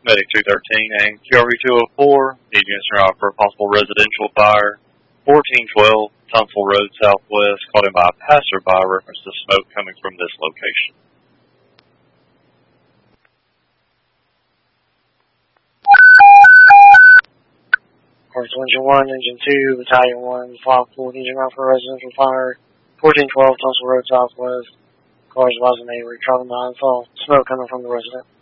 Medic 213 and QRV 204, need units around for a possible residential fire. 1412 Tunstall Road Southwest, called in by a passerby reference to smoke coming from this location. Course Engine 1, Engine 2, Battalion 1, Fog Pool, engine around for a residential fire. 1412 Tunstall Road Southwest, cars advising they were traveling behind fall. Smoke coming from the resident.